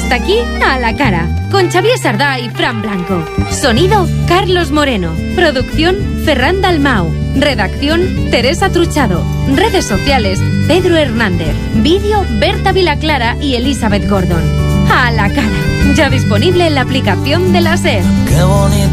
Hasta aquí A la Cara, con Xavier Sardá y Fran Blanco. Sonido, Carlos Moreno. Producción, Ferran Dalmau. Redacción, Teresa Truchado. Redes sociales, Pedro Hernández. Vídeo, Berta Vilaclara y Elizabeth Gordon. A la Cara, ya disponible en la aplicación de la SER. Qué bonito